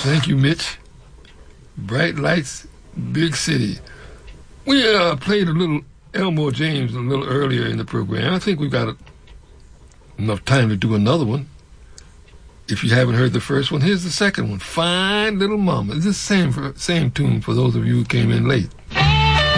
Thank you, Mitch. Bright Lights, Big City. We played a little Elmore James a little earlier in the program. I think we've got enough time to do another one. If you haven't heard the first one, here's the second one. Fine Little Mama. It's the same tune for those of you who came in late.